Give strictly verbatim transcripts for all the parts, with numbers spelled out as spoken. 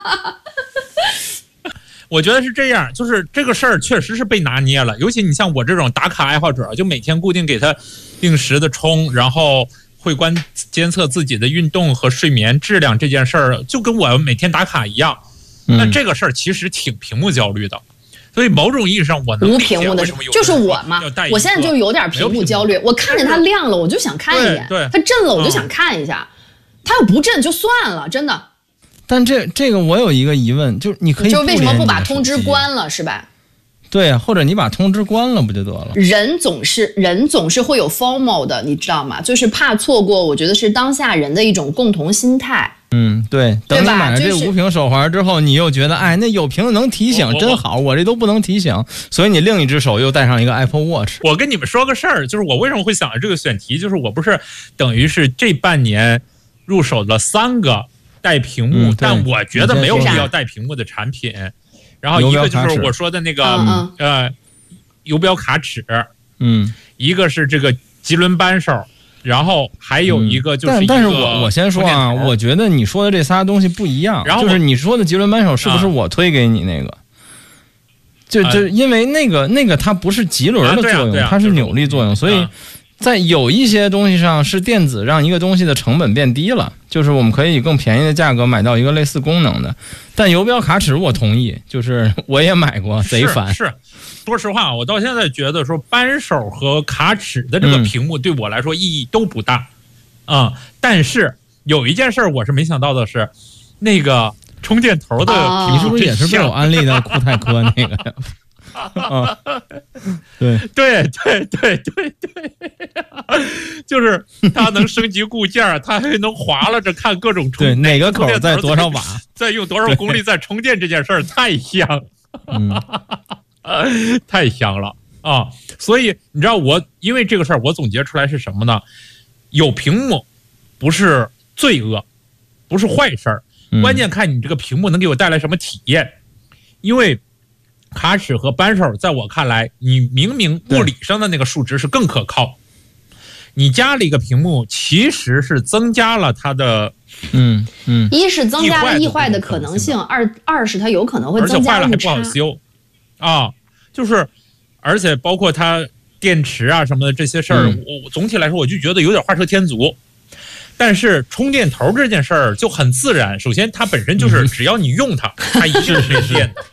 我觉得是这样，就是这个事儿确实是被拿捏了，尤其你像我这种打卡爱好者，就每天固定给他定时的充，然后会观监测自己的运动和睡眠质量这件事儿，就跟我每天打卡一样。那这个事儿其实挺屏幕焦虑的，所以某种意义上我能理解为什么有就是我嘛，我现在就有点屏幕焦虑，我看见它亮了我就想看一眼， 对， 它震了我就想看一下，它要不震就算了，真的。 但这这个我有一个疑问，就是你可以就为什么不把通知关了，是吧？ 对啊，或者你把通知关了不就得了？ 人总是人总是会有 FOMO 的，你知道吗？就是怕错过，我觉得是当下人的一种共同心态。 嗯，对。等你买了这无屏手环之后，你又觉得，哎，那有屏能提醒真好，我这都不能提醒，所以你另一只手又带上一个 Apple Watch。 我跟你们说个事儿，就是我为什么会想到这个选题，就是我不是等于是这半年入手了三个带屏幕，嗯、但我觉得没有必要带屏幕的产品。然后一个就是我说的那个嗯呃游标卡尺， 嗯， 一个是这个棘轮扳手，然后还有一个就是一个、 嗯、但, 但是我我先说啊，我觉得你说的这仨东西不一样。然后就是你说的棘轮扳手是不是我推给你那个？啊、就就因为那个那个它不是棘轮的作用， 啊啊啊、 它是扭力作用，所以。在有一些东西上是电子让一个东西的成本变低了，就是我们可以以更便宜的价格买到一个类似功能的。但游标卡尺我同意，就是我也买过，贼烦。 是，是说实话，我到现在觉得说扳手和卡尺的这个屏幕对我来说意义都不大啊、嗯。但是有一件事我是没想到的是，那个充电头的屏幕、 哦、是不是也是被我安利的酷泰科那个呀？啊，对对对对对对，就是它能升级固件，它还能划拉着看各种充对哪个口在多少瓦， 再用多少功率再充电，这件事儿太香， 嗯， 太香了啊！所以你知道我因为这个事儿，我总结出来是什么呢？有屏幕不是罪恶，不是坏事儿，关键看你这个屏幕能给我带来什么体验，因为。卡尺和扳手在我看来，你明明物理上的那个数值是更可靠，你加了一个屏幕，其实是增加了它的， 嗯嗯， 一是增加了易坏的可能性，二二是它有可能会增加误差， 而且坏了还不好修啊，就是而且包括它电池啊什么的这些事儿， 嗯、 我总体来说我就觉得有点画蛇添足。但是充电头这件事儿就很自然，首先它本身就是只要你用它，它一定是电的。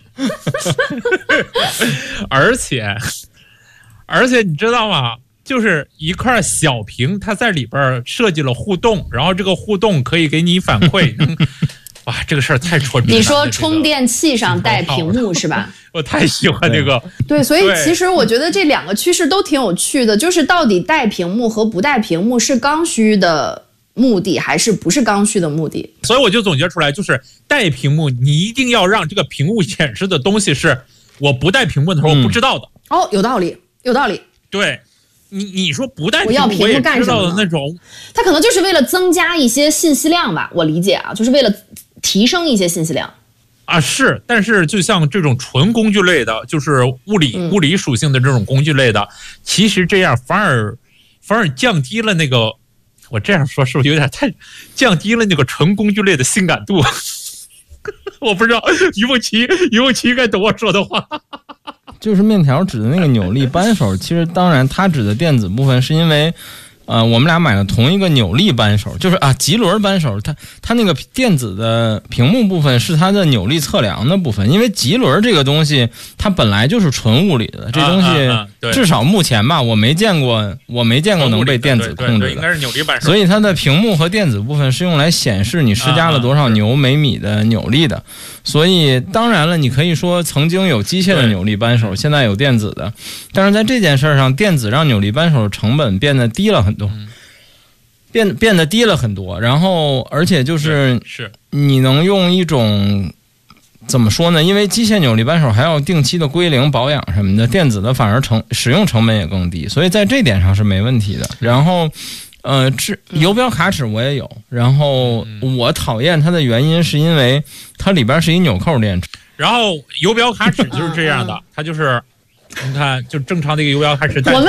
而且，而且你知道吗？就是一块小屏，它在里边设计了互动，然后这个互动可以给你反馈。嗯、哇，这个事儿太戳。 你说充电器上带屏幕是吧？ 我太喜欢这个。 对，所以其实我觉得这两个趋势都挺有趣的，就是到底带屏幕和不带屏幕是刚需的目的还是不是刚需的目的？ 所以我就总结出来，就是带屏幕，你一定要让这个屏幕显示的东西是我不带屏幕的时候我不知道的。 嗯、哦，有道理，有道理。 对，你你说不带屏幕， 我要屏幕干什么？ 的那种， 它可能就是为了增加一些信息量吧，我理解啊，就是为了提升一些信息量。 啊，是，但是就像这种纯工具类的，就是物理、嗯、物理属性的这种工具类的，其实这样反而反而降低了那个。我这样说是不是有点太降低了那个纯工具类的性感度？我不知道于梦琪，于梦琪应该懂我说的话。 就是面条指的那个扭力扳手，其实当然它指的电子部分是因为。呃，我们俩买了同一个扭力扳手，就是啊，棘轮扳手，它它那个电子的屏幕部分是它的扭力测量的部分，因为棘轮这个东西它本来就是纯物理的，这东西、啊啊、至少目前吧，我没见过，我没见过能被电子控制的， 应该是扭力扳手。 所以它的屏幕和电子部分是用来显示你施加了多少牛每米的扭力的。所以当然了，你可以说曾经有机械的扭力扳手，现在有电子的，但是在这件事上，电子让扭力扳手的成本变得低了很多。变变得低了很多，然后而且就是是你能用一种怎么说呢？因为机械扭力扳手还要定期的归零保养什么的，电子的反而成使用成本也更低，所以在这点上是没问题的。然后呃，游标卡尺我也有，然后我讨厌它的原因是因为它里边是一纽扣电池。 然后游标卡尺就是这样的，它就是你看就正常的一个游标卡尺。 我们